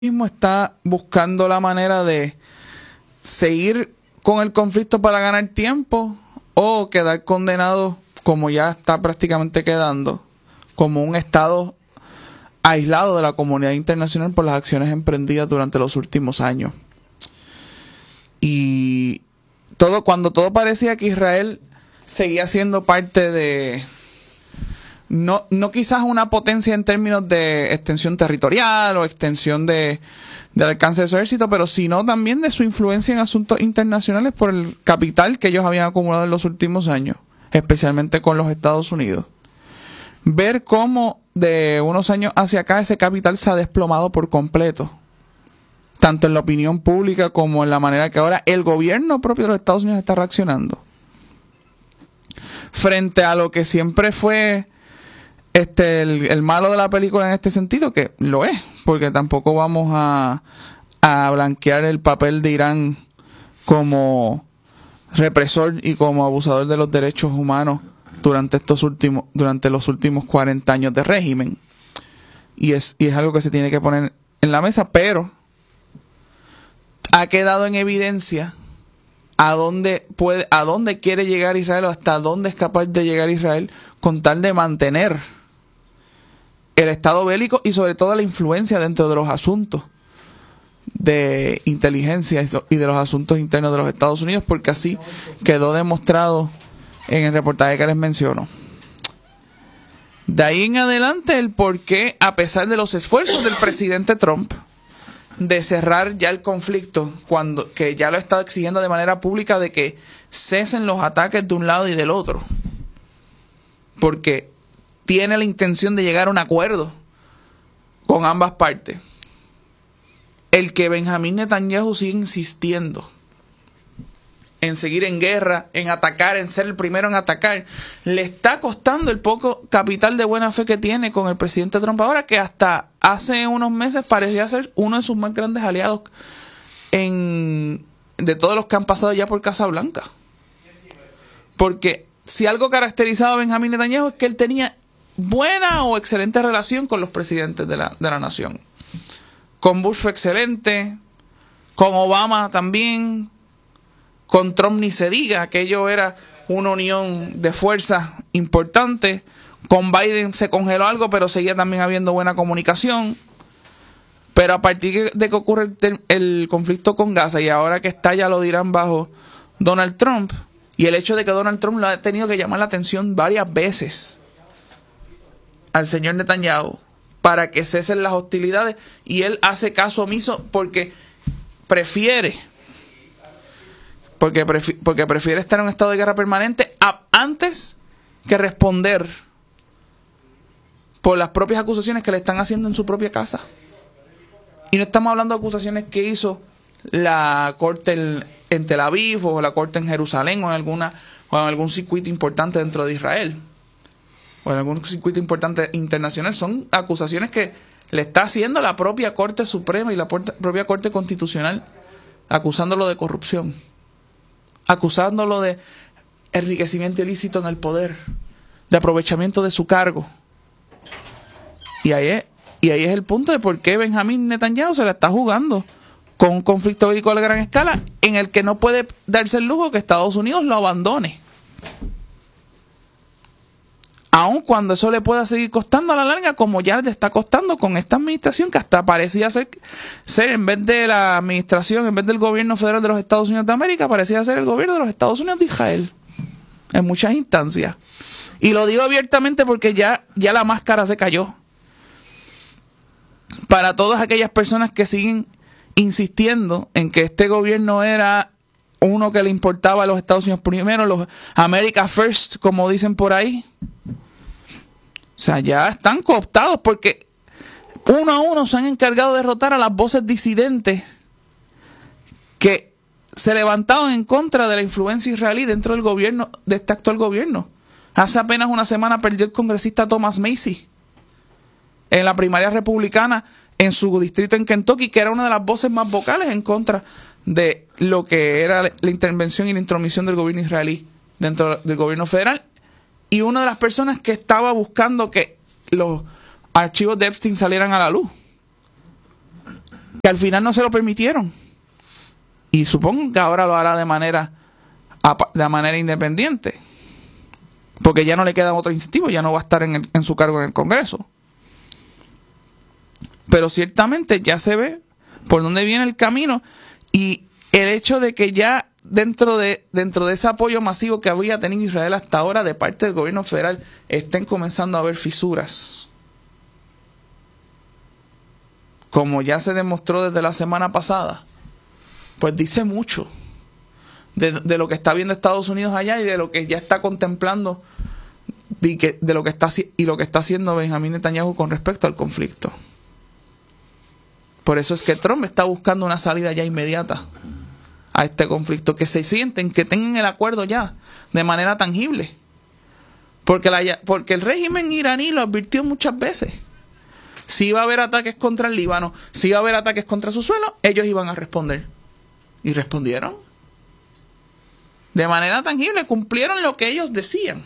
Mismo está buscando la manera de seguir con el conflicto para ganar tiempo o quedar condenado, como ya está prácticamente quedando, como un estado aislado de la comunidad internacional por las acciones emprendidas durante los últimos años. Y cuando todo parecía que Israel seguía siendo parte de no quizás una potencia en términos de extensión territorial o extensión del alcance de su ejército, pero sino también de su influencia en asuntos internacionales por el capital que ellos habían acumulado en los últimos años, especialmente con los Estados Unidos. Ver cómo de unos años hacia acá ese capital se ha desplomado por completo, tanto en la opinión pública como en la manera que ahora el gobierno propio de los Estados Unidos está reaccionando. Frente a lo que siempre fue el malo de la película en este sentido, que lo es, porque tampoco vamos a blanquear el papel de Irán como represor y como abusador de los derechos humanos durante los últimos 40 años de régimen. Y es algo que se tiene que poner en la mesa, pero ha quedado en evidencia a dónde quiere llegar Israel o hasta dónde es capaz de llegar Israel con tal de mantener el estado bélico y sobre todo la influencia dentro de los asuntos de inteligencia y de los asuntos internos de los Estados Unidos, porque así quedó demostrado en el reportaje que les menciono. De ahí en adelante el por qué, a pesar de los esfuerzos del presidente Trump de cerrar ya el conflicto, que ya lo ha estado exigiendo de manera pública, de que cesen los ataques de un lado y del otro, porque tiene la intención de llegar a un acuerdo con ambas partes. El que Benjamín Netanyahu sigue insistiendo en seguir en guerra, en atacar, en ser el primero en atacar, le está costando el poco capital de buena fe que tiene con el presidente Trump ahora, que hasta hace unos meses parecía ser uno de sus más grandes aliados de todos los que han pasado ya por Casa Blanca. Porque si algo caracterizaba a Benjamín Netanyahu es que él tenía buena o excelente relación con los presidentes de la nación. Con Bush fue excelente, con Obama también, con Trump ni se diga, aquello era una unión de fuerzas importante. Con Biden se congeló algo, pero seguía también habiendo buena comunicación. Pero a partir de que ocurre el conflicto con Gaza y ahora que está, ya lo dirán, bajo Donald Trump, y el hecho de que Donald Trump lo ha tenido que llamar la atención varias veces al señor Netanyahu para que cesen las hostilidades, y él hace caso omiso porque prefiere estar en un estado de guerra permanente antes que responder por las propias acusaciones que le están haciendo en su propia casa. Y no estamos hablando de acusaciones que hizo la corte en Tel Aviv o la corte en Jerusalén o en algún circuito importante dentro de Israel o en algún circuito importante internacional. Son acusaciones que le está haciendo la propia Corte Suprema y la propia Corte Constitucional, acusándolo de corrupción, acusándolo de enriquecimiento ilícito en el poder, de aprovechamiento de su cargo. Y ahí es el punto de por qué Benjamín Netanyahu se la está jugando con un conflicto bélico a gran escala en el que no puede darse el lujo que Estados Unidos lo abandone, aun cuando eso le pueda seguir costando a la larga, como ya le está costando con esta administración, que hasta parecía ser en vez de la administración, en vez del gobierno federal de los Estados Unidos de América, parecía ser el gobierno de los Estados Unidos de Israel en muchas instancias. Y lo digo abiertamente porque ya la máscara se cayó. Para todas aquellas personas que siguen insistiendo en que este gobierno era uno que le importaba a los Estados Unidos primero, los America First, como dicen por ahí. O sea, ya están cooptados porque uno a uno se han encargado de derrotar a las voces disidentes que se levantaban en contra de la influencia israelí dentro del gobierno, de este actual gobierno. Hace apenas una semana perdió el congresista Thomas Massie en la primaria republicana en su distrito en Kentucky, que era una de las voces más vocales en contra de lo que era la intervención y la intromisión del gobierno israelí dentro del gobierno federal, y una de las personas que estaba buscando que los archivos de Epstein salieran a la luz. que al final no se lo permitieron. Y supongo que ahora lo hará de manera independiente. Porque ya no le queda otro incentivo, ya no va a estar en su cargo en el Congreso. Pero ciertamente ya se ve por dónde viene el camino, y el hecho de que ya dentro de ese apoyo masivo que había tenido Israel hasta ahora de parte del gobierno federal, estén comenzando a haber fisuras. Como ya se demostró desde la semana pasada, pues dice mucho de lo que está viendo Estados Unidos allá y de lo que ya está contemplando de lo que está haciendo Benjamín Netanyahu con respecto al conflicto. Por eso es que Trump está buscando una salida ya inmediata a este conflicto, que se sienten, que tengan el acuerdo ya de manera tangible. Porque el régimen iraní lo advirtió muchas veces. Si iba a haber ataques contra el Líbano, si iba a haber ataques contra su suelo, ellos iban a responder. Y respondieron. De manera tangible, cumplieron lo que ellos decían.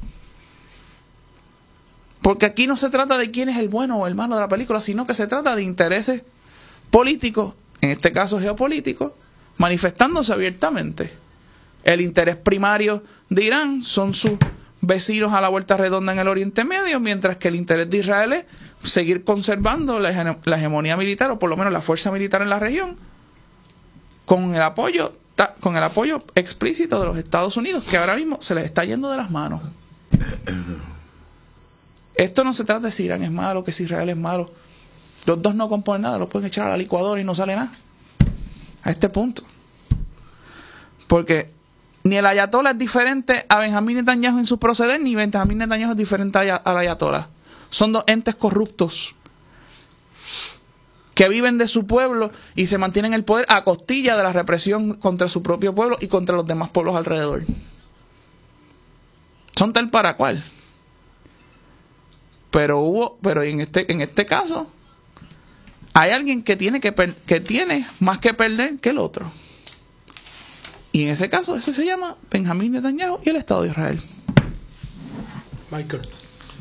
Porque aquí no se trata de quién es el bueno o el malo de la película, sino que se trata de intereses políticos, en este caso geopolíticos, manifestándose abiertamente. El interés primario de Irán son sus vecinos a la vuelta redonda en el Oriente Medio, mientras que el interés de Israel es seguir conservando la hegemonía militar, o por lo menos la fuerza militar en la región, con el apoyo explícito de los Estados Unidos, que ahora mismo se les está yendo de las manos. Esto no se trata de si Irán es malo, que si Israel es malo. Los dos no componen nada, los pueden echar a la licuadora y no sale nada. A este punto. Porque ni el ayatollah es diferente a Benjamín Netanyahu en su proceder, ni Benjamín Netanyahu es diferente al ayatollah. Son dos entes corruptos que viven de su pueblo y se mantienen en el poder a costilla de la represión contra su propio pueblo y contra los demás pueblos alrededor. Son tal para cual. Pero en este caso hay alguien que tiene más que perder que el otro. Y en ese caso, ese se llama Benjamín Netanyahu y el Estado de Israel. Michael.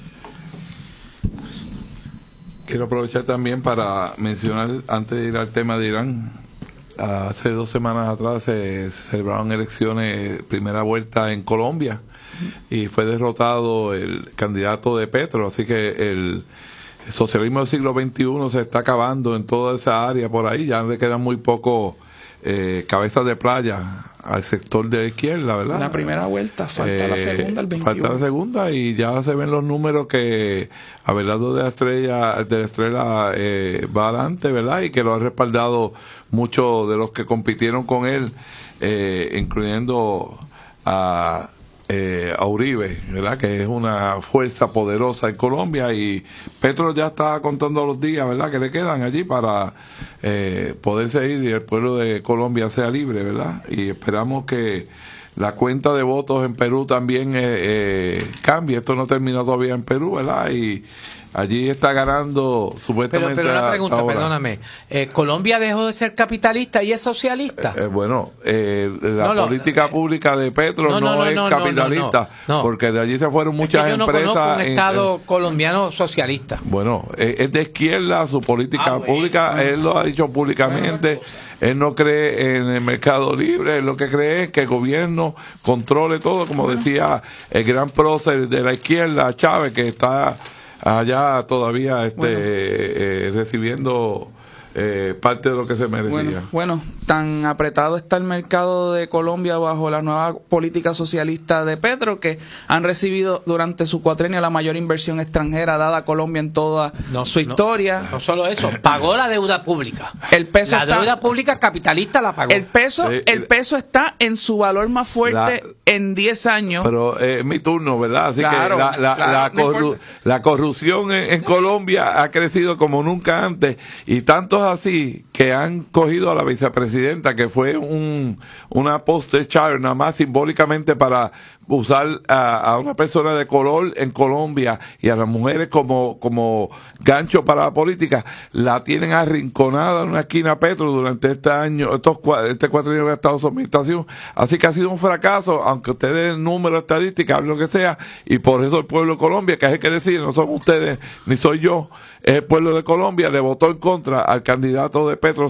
Quiero aprovechar también para mencionar, antes de ir al tema de Irán, hace 2 semanas atrás se celebraron elecciones, primera vuelta en Colombia, y fue derrotado el candidato de Petro, así que el socialismo del siglo XXI se está acabando en toda esa área por ahí, ya le quedan muy pocos cabezas de playa al sector de la izquierda, ¿verdad? La primera vuelta, falta la segunda, el 21. Falta la segunda y ya se ven los números que Abelardo de la Estrella va adelante, ¿verdad? Y que lo ha respaldado muchos de los que compitieron con él, incluyendo a Uribe, ¿verdad? Que es una fuerza poderosa en Colombia, y Petro ya está contando los días, ¿verdad?, que le quedan allí para poder seguir y el pueblo de Colombia sea libre, ¿verdad? Y esperamos que la cuenta de votos en Perú también cambie. Esto no terminó todavía en Perú, ¿verdad? Y allí está ganando supuestamente. Pero una pregunta, ahora. Perdóname. ¿Colombia dejó de ser capitalista y es socialista? La política pública de Petro no es capitalista, porque de allí se fueron muchas empresas. Yo no conozco un Estado colombiano socialista. Bueno, es de izquierda su política pública, él lo ha dicho públicamente. Él no cree en el mercado libre, él lo que cree es que el gobierno controle todo, como decía el gran prócer de la izquierda, Chávez, que está allá todavía recibiendo parte de lo que se merecía. Bueno, tan apretado está el mercado de Colombia bajo la nueva política socialista de Petro, que han recibido durante su cuatrenio la mayor inversión extranjera dada a Colombia en toda su historia. No solo eso, pagó la deuda pública. La deuda pública capitalista la pagó. El peso está en su valor más fuerte en 10 años. Pero es mi turno, ¿verdad? Así que la corrupción en Colombia ha crecido como nunca antes, y tanto así que han cogido a la vicepresidenta, que fue una poster child nada más simbólicamente para usar a una persona de color en Colombia y a las mujeres como gancho para la política, la tienen arrinconada en una esquina Petro durante este cuatrienio que ha estado su administración. Así que ha sido un fracaso, aunque ustedes número estadística, hablen lo que sea, y por eso el pueblo de Colombia, que es el que decide, no son ustedes ni soy yo, es el pueblo de Colombia, le votó en contra al candidato de Petro